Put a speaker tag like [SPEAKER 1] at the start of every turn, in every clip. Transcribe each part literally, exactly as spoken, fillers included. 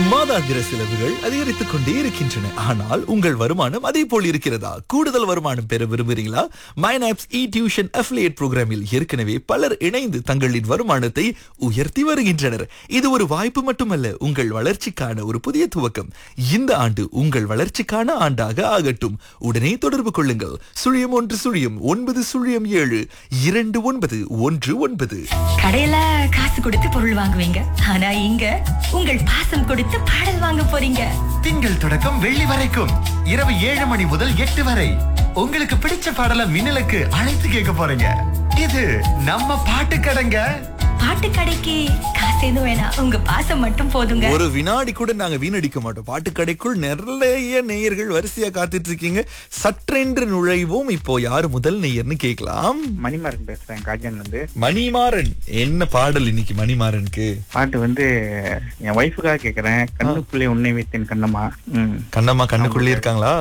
[SPEAKER 1] மாதாந்திர செலவுகள் அதிகரித்துக் கொண்டே இருக்கின்றன. ஆனால் உங்கள் வருமானம் அதே போல் இருக்கிறதா? கூடுதல் வருமானம் பெற விரும்புகிறீங்களா? மைனாப்ஸ் இ டியூஷன் அஃபிலியேட் புரோகிராமில் ஏற்கனவே பலர் இணைந்து தங்களின் வருமானத்தை உயர்த்தி வருகின்றனர். இது ஒரு வாய்ப்பு மட்டுமல்ல, உங்கள் வளர்ச்சிக்கான ஒரு புதிய துவக்கம். இந்த ஆண்டு உங்கள் வளர்ச்சிக்கான ஆண்டாக ஆகட்டும். உடனே தொடர்பு கொள்ளுங்கள். சுழியம் ஒன்று சுழியம் ஒன்பது சுழியம் ஏழு இரண்டு ஒன்பது ஒன்று ஒன்பது.
[SPEAKER 2] கடையில காசு கொடுத்து பொருள் வாங்குவீங்க, ஆனா இங்க உங்கள் பாசம் கொடுத்து பாடல் வாங்க போறீங்க.
[SPEAKER 3] திங்கள் தொடக்கம் வெள்ளி வரைக்கும் இரவு ஏழு மணி முதல் எட்டு வரை உங்களுக்கு பிடிச்ச பாடல மின்னலுக்கு அழைத்து கேட்க போறீங்க. இது நம்ம பாட்டு கடைங்க.
[SPEAKER 2] பாட்டு கடைக்கு காசு எதுவும் வேணாம், உங்க பாசம் மட்டும் போதுங்க.
[SPEAKER 1] ஒரு வினாடி கூட நாங்க வீணடிக்க மாட்டோம். பாட்டு கடைக்குள் நிறைய நேயர்கள் வரிசையா காத்துட்டு இருக்கீங்க. சற்றென்று நுழைவோம். இப்போ யாரு முதல் நேயர்னு கேட்கலாம்.
[SPEAKER 4] மணிமாறன் பேசுறேன், காஜன்ல இருந்து.
[SPEAKER 1] மணிமாறன், என்ன பாடல் இன்னைக்கு மணிமாறனுக்கு?
[SPEAKER 4] பாட்டு வந்து என் ஒய்ஃபுக்காக கேக்குறேன். கண்ணுக்குள்ளே உன்னை வைத்தேன் கண்ணம்மா. ம்.
[SPEAKER 1] கண்ணம்மா கண்ணுக்குள்ளே இருக்காங்களா?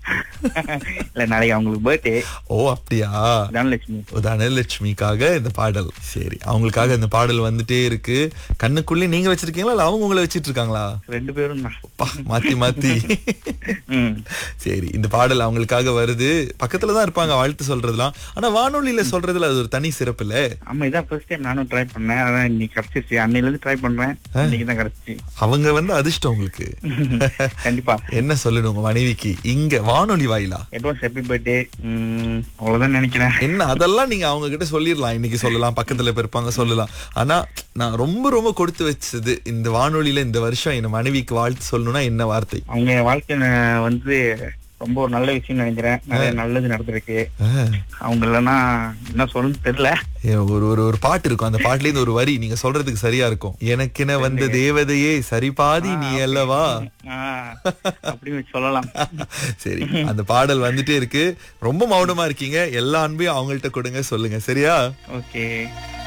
[SPEAKER 4] இல்ல, நாளைக்கு அவங்களுக்கு பர்த்டே.
[SPEAKER 1] ஓ அப்படியா?
[SPEAKER 4] தனலட்சுமி.
[SPEAKER 1] தனலட்சுமிக்காக இந்த பாடல். சரி, அவங்களுக்காக இந்த பாடல் வந்துட்டே இருக்கு. கண்ணுக்குள்ளே நீங்க வச்சிருக்கீங்களா இல்ல அவங்க உங்களை வச்சிட்டு இருக்காங்களா?
[SPEAKER 4] ரெண்டு பேரும் தான்.
[SPEAKER 1] பா, மாத்தி மாத்தி.
[SPEAKER 4] ம்.
[SPEAKER 1] சரி, இந்த பாடல் அவங்களுக்காக வருது. பக்கத்துலதான் இருப்பாங்க வாழ்த்து சொல்றதுலாம். ஆனா வானொலியில சொல்றதுல அது ஒரு தனி சிறப்பு இல்ல?
[SPEAKER 4] ஆமா, இதான் ஃபர்ஸ்ட் டைம் நானும் ட்ரை பண்ணேன். அதான் இன்னைக்கு கிடைச்சிருச்சு. அன்னையில இருந்து ட்ரை பண்றேன், இன்னைக்கு தான் கிடைச்சிச்சு.
[SPEAKER 1] அவங்க வந்து அதிர்ஷ்டம் உங்களுக்கு.
[SPEAKER 4] கண்டிப்பா.
[SPEAKER 1] என்ன சொல்லணும் உங்க மனைவிக்கு இங்க வானொலி வாயிலா?
[SPEAKER 4] Advance happy birthday. அவ்வளவுதான் நினைக்கிறேன்.
[SPEAKER 1] என்ன அதெல்லாம் நீங்க அவங்க கிட்ட சொல்லிடலாம். இன்னைக்கு சொல்லலாம், பக்கத்துல இருப்பாங்க சொல்லலாம். ஆனா நான் ரொம்ப ரொம்ப கொடுத்து வச்சது இந்த வானொலியில இந்த வருஷம் என் மனைவிக்கு வாழ்த்து சொல்லணும்னா என்ன வார்த்தை?
[SPEAKER 4] அவங்க வாழ்க்கையில வந்து ரொம்ப ஒரு நல்ல விஷயம் நினைக்கிறேன். நிறைய நல்லது நடந்திருக்கு. அவங்க இல்லைன்னா என்ன சொல்லணும்னு தெரியல.
[SPEAKER 1] ஒரு ஒரு ஒரு பாட்டு இருக்கும், அந்த பாட்டுல இருந்து ஒரு வரி நீங்க சொல்றதுக்கு சரியா இருக்கும். எனக்கென வந்த தேவதையே சரிபாதி நீ அல்லவா,
[SPEAKER 4] அப்படின்னு சொல்லலாம்.
[SPEAKER 1] சரி, அந்த பாடல் வந்துட்டே இருக்கு. ரொம்ப மௌனமா இருக்கீங்க. எல்லா அன்பையும் அவங்கள்ட்ட கொடுங்க, சொல்லுங்க. சரியா?
[SPEAKER 4] ஓகே.